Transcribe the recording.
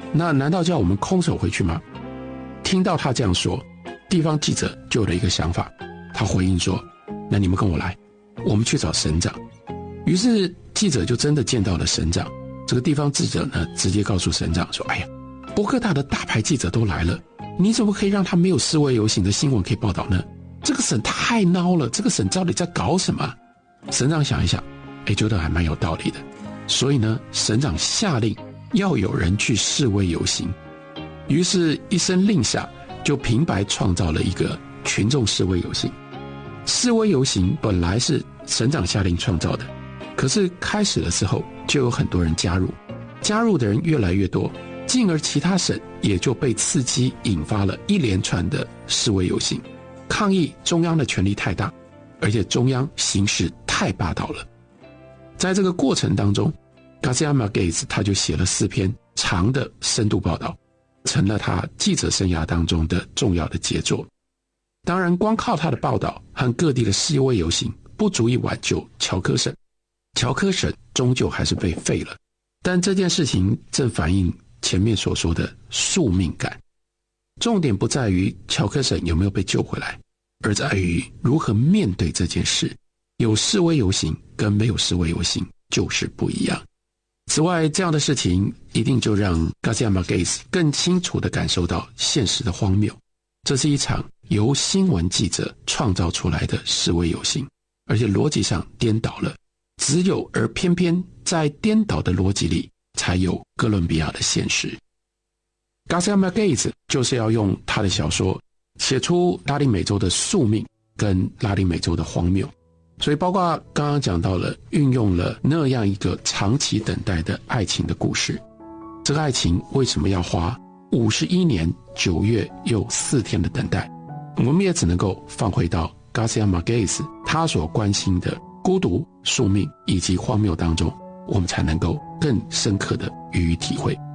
那难道叫我们空手回去吗？听到他这样说，地方记者就有了一个想法，他回应说，那你们跟我来，我们去找省长。于是记者就真的见到了省长。这个地方记者呢，直接告诉省长说，哎呀，波哥大的大牌记者都来了，你怎么可以让他没有示威游行的新闻可以报道呢？这个省太孬了，这个省到底在搞什么？省长想一想，觉得还蛮有道理的。所以呢，省长下令要有人去示威游行。于是一声令下，就平白创造了一个群众示威游行。示威游行本来是省长下令创造的，可是开始的时候就有很多人加入的人越来越多，进而其他省也就被刺激，引发了一连串的示威游行，抗议中央的权力太大，而且中央行事太霸道了。在这个过程当中， Garcia Marquez 他就写了4篇长的深度报道，成了他记者生涯当中的重要的杰作。当然，光靠他的报道和各地的示威游行不足以挽救乔科省，乔科省终究还是被废了。但这件事情正反映前面所说的宿命感，重点不在于乔科省有没有被救回来，而在于如何面对这件事。有示威游行跟没有示威游行就是不一样。此外，这样的事情一定就让 Garcia Marquez 更清楚地感受到现实的荒谬。这是一场由新闻记者创造出来的示威游行，而且逻辑上颠倒了。只有而偏偏在颠倒的逻辑里，才有哥伦比亚的现实。Garcia Marquez 就是要用他的小说写出拉丁美洲的宿命跟拉丁美洲的荒谬。所以包括刚刚讲到了，运用了那样一个长期等待的爱情的故事。这个爱情为什么要花51年9月又4天的等待？我们也只能够放回到 Garcia Marquez 他所关心的孤独、宿命以及荒谬当中，我们才能够更深刻的予以体会。